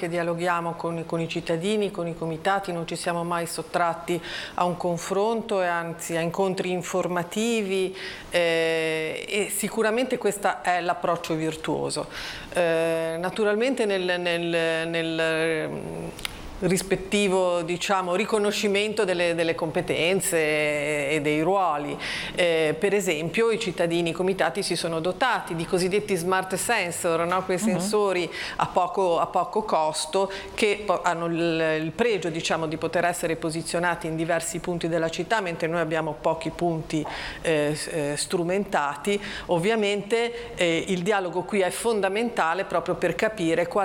che dialoghiamo con i cittadini, con i comitati, non ci siamo mai sottratti a un confronto e anzi a incontri informativi e sicuramente questo è l'approccio virtuoso. Naturalmente nel rispettivo, diciamo, riconoscimento delle competenze e dei ruoli. Per esempio i cittadini comitati si sono dotati di cosiddetti smart sensor, no? Quei sensori a poco costo che hanno il pregio, diciamo, di poter essere posizionati in diversi punti della città, mentre noi abbiamo pochi punti strumentati. Ovviamente il dialogo qui è fondamentale proprio per capire qual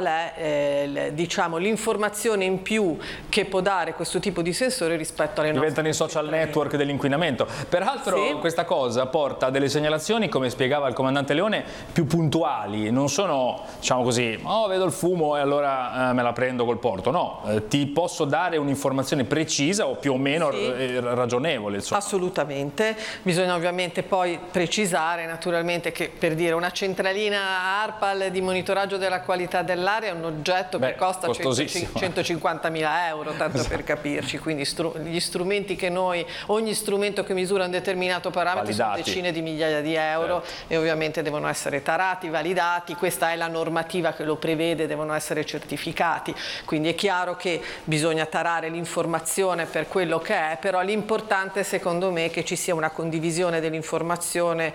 è diciamo, l'informazione in più che può dare questo tipo di sensore rispetto alle nostre. Diventano i social network dell'inquinamento. Peraltro sì, questa cosa porta a delle segnalazioni, come spiegava il comandante Leone, più puntuali. Non sono, diciamo così, oh, vedo il fumo e allora me la prendo col porto. No, ti posso dare un'informazione precisa o più o meno ragionevole. Insomma. Assolutamente. Bisogna ovviamente poi precisare naturalmente che, per dire, una centralina ARPAL di monitoraggio della qualità dell'aria è un oggetto che costa 150.000 euro, tanto per capirci, quindi gli strumenti che ogni strumento che misura un determinato parametro sono decine di migliaia di euro e ovviamente devono essere tarati, validati, questa è la normativa che lo prevede, devono essere certificati, quindi è chiaro che bisogna tarare l'informazione per quello che è, però l'importante secondo me è che ci sia una condivisione dell'informazione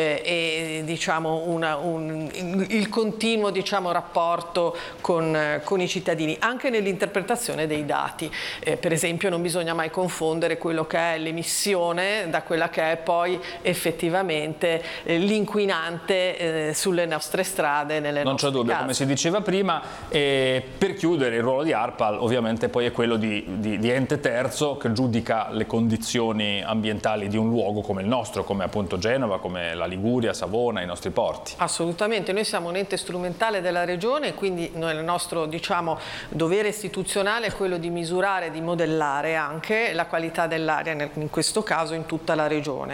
e diciamo il continuo, diciamo, rapporto con i cittadini, anche nell'interpretazione dei dati. Per esempio non bisogna mai confondere quello che è l'emissione da quella che è poi effettivamente l'inquinante sulle nostre strade, nelle non nostre c'è dubbio, case. Come si diceva prima, per chiudere il ruolo di ARPAL ovviamente poi è quello di ente terzo che giudica le condizioni ambientali di un luogo come il nostro, come appunto Genova, come la Liguria, Savona, i nostri porti. Assolutamente, noi siamo un ente strumentale della regione e quindi il nostro, diciamo, dovere istituzionale è quello di misurare, di modellare anche la qualità dell'aria, in questo caso in tutta la regione.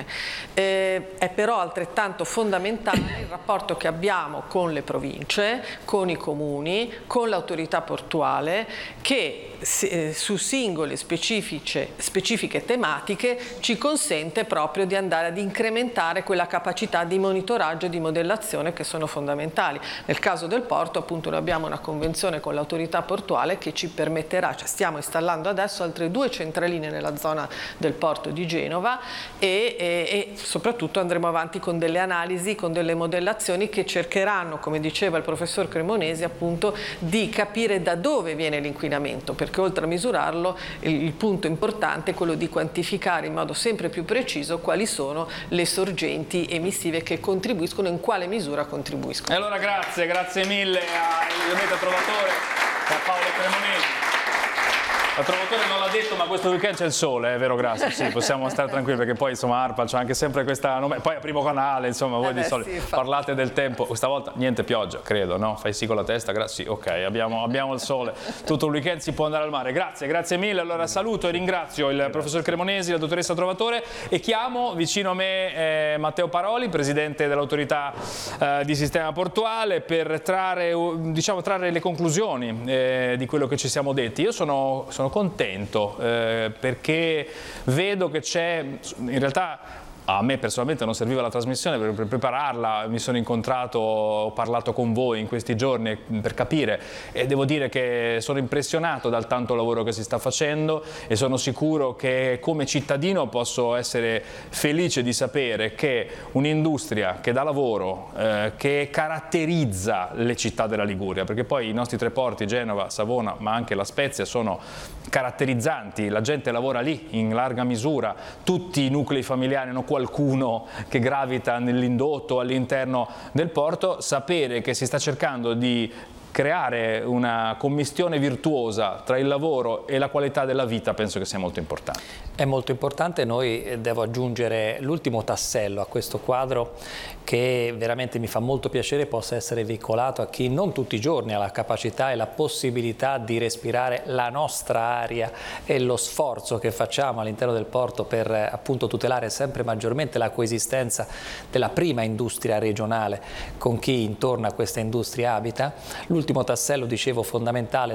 È però altrettanto fondamentale il rapporto che abbiamo con le province, con i comuni, con l'autorità portuale, che su singole specifiche tematiche ci consente proprio di andare ad incrementare quella capacità di monitoraggio e di modellazione che sono fondamentali. Nel caso del porto, appunto, noi abbiamo una convenzione con l'autorità portuale che ci permetterà, cioè stiamo installando adesso altre 2 centraline nella zona del porto di Genova e soprattutto andremo avanti con delle analisi, con delle modellazioni che cercheranno, come diceva il professor Cremonesi, appunto, di capire da dove viene l'inquinamento, perché oltre a misurarlo il punto importante è quello di quantificare in modo sempre più preciso quali sono le sorgenti emissive che contribuiscono, in quale misura contribuiscono. E allora grazie mille al Trovatore, a Paolo Cremonesi. Il Trovatore non l'ha detto, ma questo weekend c'è il sole, è vero Grasso? Sì, possiamo stare tranquilli perché poi insomma ARPAL c'è anche sempre questa, poi a Primo Canale, insomma voi di solito parlate del tempo, questa volta niente pioggia, credo, no? Fai sì con la testa, sì, ok, abbiamo il sole, tutto il weekend si può andare al mare, grazie mille, allora saluto e ringrazio il professor Cremonesi, la dottoressa Trovatore e chiamo vicino a me Matteo Paroli, presidente dell'autorità di sistema portuale, per trarre le conclusioni di quello che ci siamo detti. Io sono contento perché vedo che c'è, in realtà a me personalmente non serviva la trasmissione per prepararla, mi sono incontrato, ho parlato con voi in questi giorni per capire e devo dire che sono impressionato dal tanto lavoro che si sta facendo e sono sicuro che come cittadino posso essere felice di sapere che un'industria che dà lavoro, che caratterizza le città della Liguria, perché poi i nostri 3 porti, Genova, Savona ma anche La Spezia, sono caratterizzanti, la gente lavora lì in larga misura, tutti i nuclei familiari hanno qualcuno che gravita nell'indotto all'interno del porto, sapere che si sta cercando di creare una commistione virtuosa tra il lavoro e la qualità della vita penso che sia molto importante. È molto importante, noi devo aggiungere l'ultimo tassello a questo quadro che veramente mi fa molto piacere possa essere veicolato a chi non tutti i giorni ha la capacità e la possibilità di respirare la nostra aria e lo sforzo che facciamo all'interno del porto per appunto tutelare sempre maggiormente la coesistenza della prima industria regionale con chi intorno a questa industria abita. L'ultimo tassello, dicevo, fondamentale